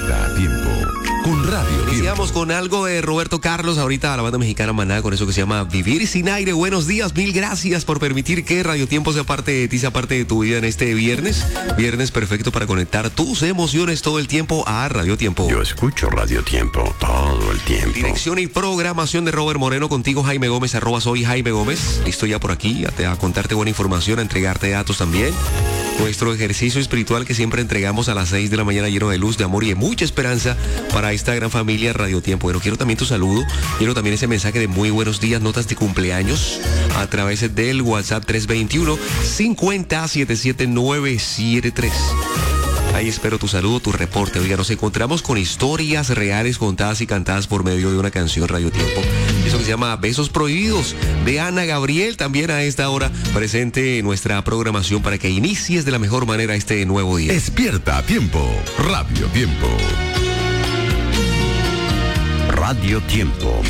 Despierta a tiempo con Radio Tiempo. Iniciamos con algo de Roberto Carlos, ahorita a la banda mexicana Maná, con eso que se llama Vivir sin aire. Buenos días, mil gracias por permitir que Radio Tiempo sea parte de ti, sea parte de tu vida en este viernes. Viernes perfecto para conectar tus emociones todo el tiempo a Radio Tiempo. Yo escucho Radio Tiempo todo el tiempo. Dirección y programación de Robert Moreno, contigo Jaime Gómez, @soy Jaime Gómez. Listo ya por aquí, a contarte buena información, a entregarte datos también. Nuestro ejercicio espiritual que siempre entregamos a las 6 de la mañana, lleno de luz, de amor y de mucha esperanza para esta gran familia Radio Tiempo. Pero quiero también tu saludo, quiero también ese mensaje de muy buenos días, notas de cumpleaños a través del WhatsApp 321-50-77973. Ahí espero tu saludo, tu reporte. Oiga, nos encontramos con historias reales contadas y cantadas por medio de una canción Radio Tiempo. Eso que se llama Besos Prohibidos, de Ana Gabriel, también a esta hora presente en nuestra programación para que inicies de la mejor manera este nuevo día. Despierta a tiempo, Radio Tiempo. Radio Tiempo.